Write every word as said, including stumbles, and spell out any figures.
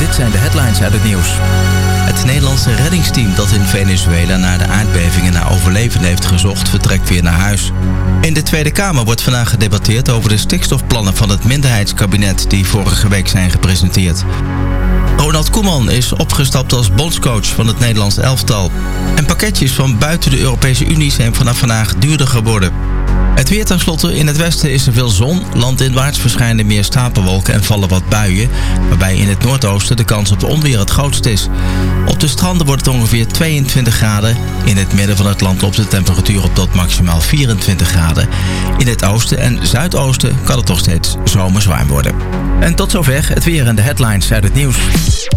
dit zijn de headlines uit het nieuws. Het Nederlandse reddingsteam dat in Venezuela na de aardbevingen naar overlevenden heeft gezocht, vertrekt weer naar huis. In de Tweede Kamer wordt vandaag gedebatteerd over de stikstofplannen van het minderheidskabinet die vorige week zijn gepresenteerd. Ronald Koeman is opgestapt als bondscoach van het Nederlands elftal. En pakketjes van buiten de Europese Unie zijn vanaf vandaag duurder geworden. Het weer tenslotte. In het westen is er veel zon. Landinwaarts verschijnen meer stapelwolken en vallen wat buien, waarbij in het noordoosten de kans op onweer het grootst is. Op de stranden wordt het ongeveer tweeëntwintig graden. In het midden van het land loopt de temperatuur op tot maximaal vierentwintig graden. In het oosten en zuidoosten kan het nog steeds zomers warm worden. En tot zover het weer en de headlines uit het nieuws.